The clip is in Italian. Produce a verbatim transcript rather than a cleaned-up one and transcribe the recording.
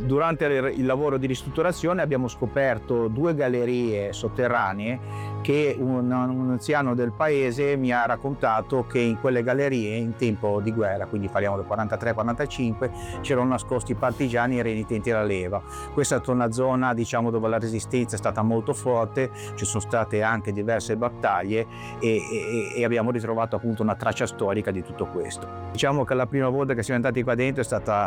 Durante il lavoro di ristrutturazione abbiamo scoperto due gallerie sotterranee che un, un anziano del paese mi ha raccontato che in quelle gallerie in tempo di guerra, quindi parliamo del quarantatré quarantacinque, c'erano nascosti partigiani renitenti alla leva. Questa è stata una zona, diciamo, dove la resistenza è stata molto forte, ci sono state anche diverse battaglie e, e, e abbiamo ritrovato appunto una traccia storica di tutto questo. Diciamo che la prima volta che siamo entrati qua dentro è stata